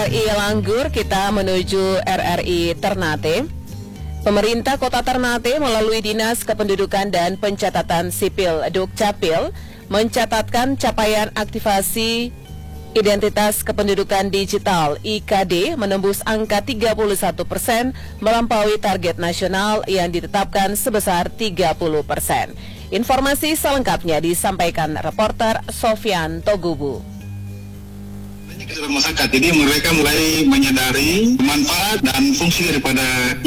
RRI Langgur, kita menuju RRI Ternate. Pemerintah Kota Ternate melalui Dinas Kependudukan dan Pencatatan Sipil Dukcapil mencatatkan capaian aktivasi Identitas Kependudukan Digital (IKD) menembus angka 31%, melampaui target nasional yang ditetapkan sebesar 30%. Informasi selengkapnya disampaikan reporter Sofyan Togubu. Masyarakat ini mereka mulai menyadari manfaat dan fungsi daripada